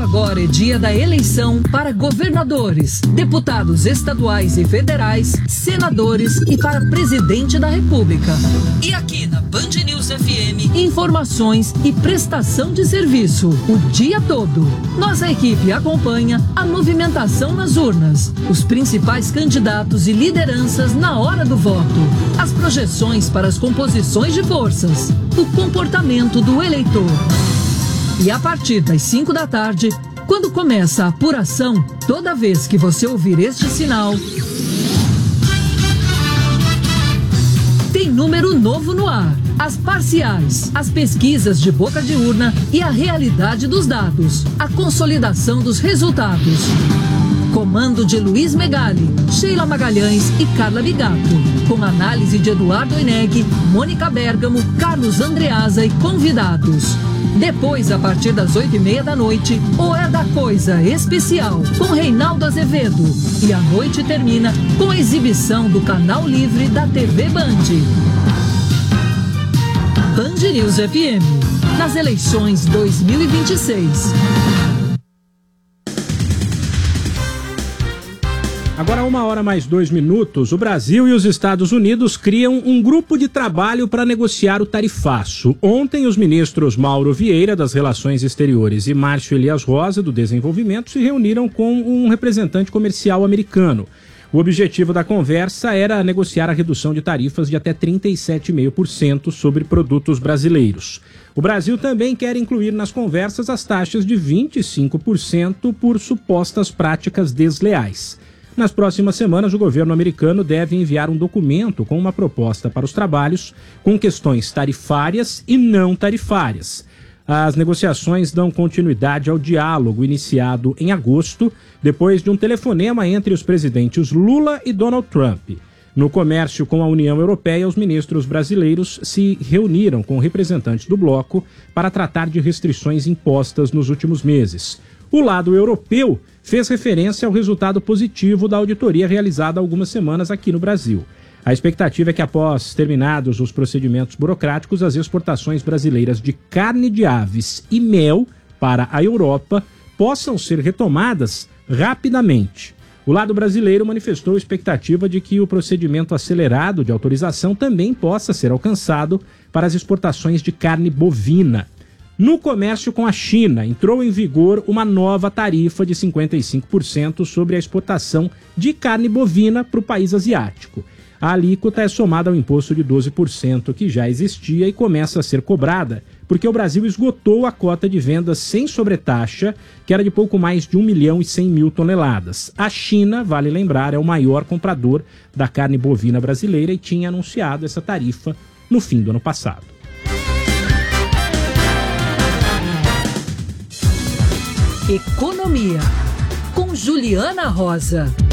agora é dia da eleição para governadores, deputados estaduais e federais, senadores e para presidente da República. E aqui na Band News FM, informações e prestação de serviço o dia todo. Nossa equipe acompanha a movimentação nas urnas, os principais candidatos e lideranças na hora do voto, as projeções para as composições de forças, o comportamento do eleitor. E a partir das 5 da tarde, quando começa a apuração, toda vez que você ouvir este sinal, tem número novo no ar. As parciais, as pesquisas de boca de urna e a realidade dos dados, a consolidação dos resultados. Comando de Luiz Megali, Sheila Magalhães e Carla Bigato. Com análise de Eduardo Eneg, Mônica Bergamo, Carlos Andreasa e convidados. Depois, a partir das 8h30 da noite, o É da Coisa Especial, com Reinaldo Azevedo. E a noite termina com a exibição do Canal Livre da TV Band. Band News FM, nas eleições 2026. Agora 1h mais 2 minutos, o Brasil e os Estados Unidos criam um grupo de trabalho para negociar o tarifaço. Ontem, os ministros Mauro Vieira, das Relações Exteriores, e Márcio Elias Rosa, do Desenvolvimento, se reuniram com um representante comercial americano. O objetivo da conversa era negociar a redução de tarifas de até 37,5% sobre produtos brasileiros. O Brasil também quer incluir nas conversas as taxas de 25% por supostas práticas desleais. Nas próximas semanas, o governo americano deve enviar um documento com uma proposta para os trabalhos com questões tarifárias e não tarifárias. As negociações dão continuidade ao diálogo iniciado em agosto, depois de um telefonema entre os presidentes Lula e Donald Trump. No comércio com a União Europeia, os ministros brasileiros se reuniram com representantes do bloco para tratar de restrições impostas nos últimos meses. O lado europeu fez referência ao resultado positivo da auditoria realizada há algumas semanas aqui no Brasil. A expectativa é que, após terminados os procedimentos burocráticos, as exportações brasileiras de carne de aves e mel para a Europa possam ser retomadas rapidamente. O lado brasileiro manifestou a expectativa de que o procedimento acelerado de autorização também possa ser alcançado para as exportações de carne bovina. No comércio com a China, entrou em vigor uma nova tarifa de 55% sobre a exportação de carne bovina para o país asiático. A alíquota é somada ao imposto de 12% que já existia e começa a ser cobrada porque o Brasil esgotou a cota de vendas sem sobretaxa, que era de pouco mais de 1.100.000 toneladas. A China, vale lembrar, é o maior comprador da carne bovina brasileira e tinha anunciado essa tarifa no fim do ano passado. Economia, com Juliana Rosa.